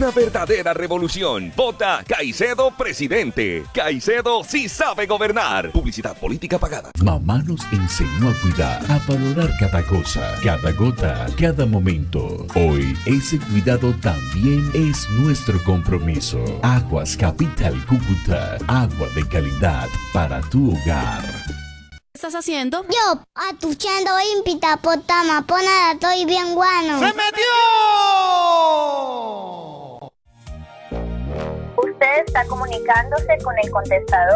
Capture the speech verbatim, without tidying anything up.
una verdadera revolución. Vota Caicedo presidente. Caicedo sí sabe gobernar. Publicidad política pagada. Mamá nos enseñó a cuidar, a valorar cada cosa, cada gota, cada momento. Hoy ese cuidado también es nuestro compromiso. Aguas Capital Cúcuta. Agua de calidad para tu hogar. ¿Qué estás haciendo? Yo, atuchando ímpita potama, ponada, estoy bien guano. ¡Se metió! Usted está comunicándose con el contestador.